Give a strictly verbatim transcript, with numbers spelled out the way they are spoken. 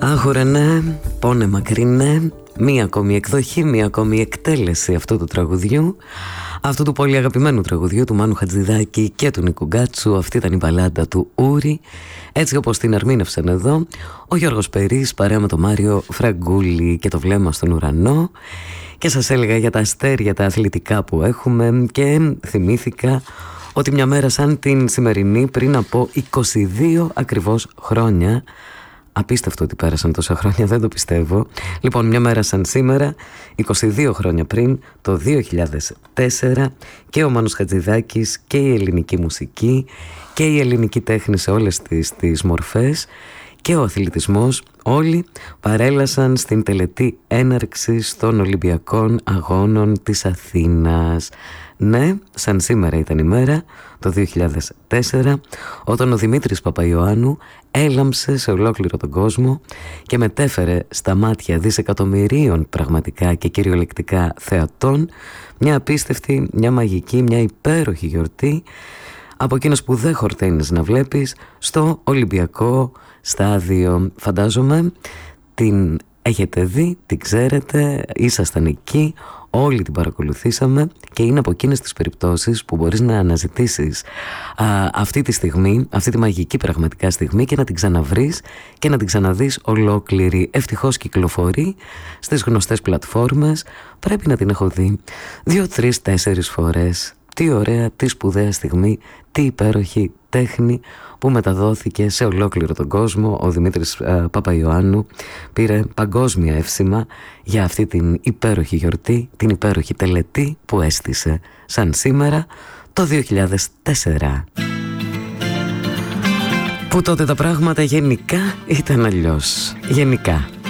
Άχουρα ναι, πόνε μακρινέ. Μία ακόμη εκδοχή, μία ακόμη εκτέλεση αυτού του τραγουδιού, αυτού του πολύ αγαπημένου τραγουδιού του Μάνου Χατζηδάκη και του Νίκου Γκάτσου. Αυτή ήταν η μπαλάντα του Ούρη, έτσι όπως την ερμήνευσαν εδώ ο Γιώργος Περής παρέα με τον Μάριο Φραγκούλη και το βλέμμα στον ουρανό. Και σας έλεγα για τα αστέρια τα αθλητικά που έχουμε και θυμήθηκα ότι μια μέρα σαν την σημερινή πριν από είκοσι δύο ακριβώς χρόνια, απίστευτο ότι πέρασαν τόσα χρόνια, δεν το πιστεύω. Λοιπόν, μια μέρα σαν σήμερα, είκοσι δύο χρόνια πριν, το δύο χιλιάδες τέσσερα, και ο Μάνος Χατζηδάκης και η ελληνική μουσική και η ελληνική τέχνη σε όλες τις, τις μορφές και ο αθλητισμός, όλοι παρέλασαν στην τελετή έναρξης των Ολυμπιακών Αγώνων της Αθήνας. Ναι, σαν σήμερα ήταν η μέρα, το δύο χιλιάδες τέσσερα, όταν ο Δημήτρης Παπαϊωάννου έλαμψε σε ολόκληρο τον κόσμο και μετέφερε στα μάτια δισεκατομμυρίων πραγματικά και κυριολεκτικά θεατών μια απίστευτη, μια μαγική, μια υπέροχη γιορτή, από εκείνες που δεν χορταίνεις να βλέπεις, στο Ολυμπιακό στάδιο. Φαντάζομαι την έχετε δει, την ξέρετε, ήσασταν εκεί, όλοι την παρακολουθήσαμε και είναι από εκείνες τις περιπτώσεις που μπορείς να αναζητήσεις α, αυτή τη στιγμή, αυτή τη μαγική πραγματικά στιγμή, και να την ξαναβρεις και να την ξαναδείς ολόκληρη. Ευτυχώς κυκλοφορεί στις γνωστές πλατφόρμες, πρέπει να την έχω δει δύο, τρεις, τέσσερις φορές. Τι ωραία, τι σπουδαία στιγμή, τι υπέροχη τέχνη που μεταδόθηκε σε ολόκληρο τον κόσμο. Ο Δημήτρης ε, Παπαϊωάννου πήρε παγκόσμια εύσημα για αυτή την υπέροχη γιορτή, την υπέροχη τελετή που έστησε σαν σήμερα το δύο χιλιάδες τέσσερα. Που τότε τα πράγματα γενικά ήταν αλλιώς. Γενικά.